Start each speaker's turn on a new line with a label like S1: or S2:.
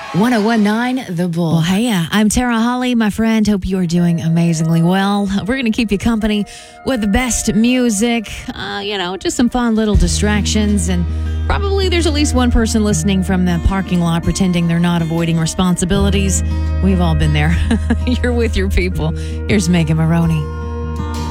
S1: 1019 The Bull.
S2: Well, hey, I'm Tara Holly, my friend. Hope you are doing amazingly well. We're going to keep you company with the best music, just some fun little distractions. And probably there's at least one person listening from the parking lot pretending they're not avoiding responsibilities. We've all been there. You're with your people. Here's Megan Maroney.